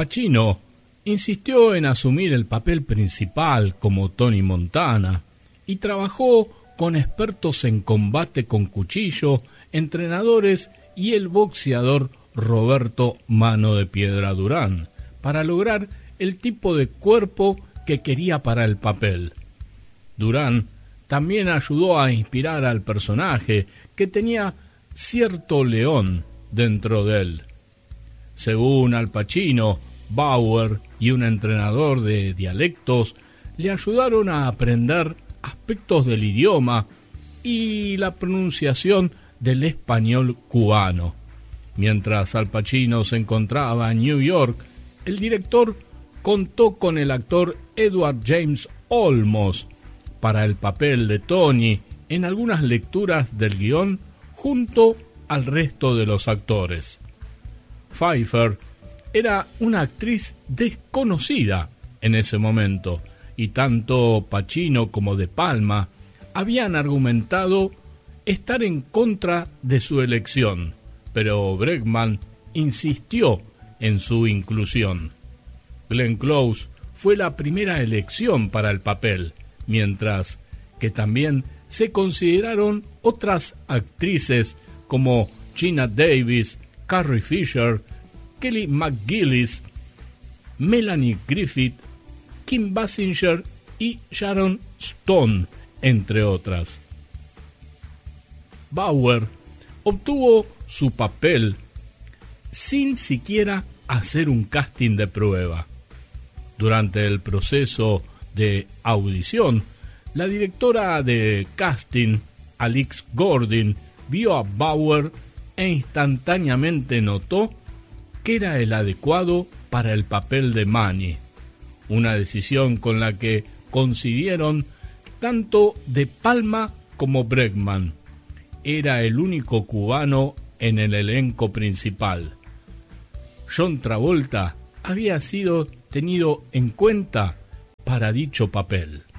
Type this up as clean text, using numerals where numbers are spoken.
Pacino insistió en asumir el papel principal como Tony Montana y trabajó con expertos en combate con cuchillo, entrenadores y el boxeador Roberto Mano de Piedra Durán para lograr el tipo de cuerpo que quería para el papel. Durán también ayudó a inspirar al personaje, que tenía cierto león dentro de él. Según Al Pacino, Bauer y un entrenador de dialectos le ayudaron a aprender aspectos del idioma y la pronunciación del español cubano. Mientras Al Pacino se encontraba en New York, el director contó con el actor Edward James Olmos para el papel de Tony en algunas lecturas del guión junto al resto de los actores. Pfeiffer era una actriz desconocida en ese momento y tanto Pacino como De Palma habían argumentado estar en contra de su elección, pero Bregman insistió en su inclusión. Glenn Close fue la primera elección para el papel, mientras que también se consideraron otras actrices como Geena Davis, Carrie Fisher, Kelly McGillis, Melanie Griffith, Kim Basinger y Sharon Stone, entre otras. Bauer obtuvo su papel sin siquiera hacer un casting de prueba. Durante el proceso de audición, la directora de casting, Alix Gordon, vio a Bauer e instantáneamente notó que era el adecuado para el papel de Manny, una decisión con la que coincidieron tanto De Palma como Bregman. Era el único cubano en el elenco principal. John Travolta había sido tenido en cuenta para dicho papel.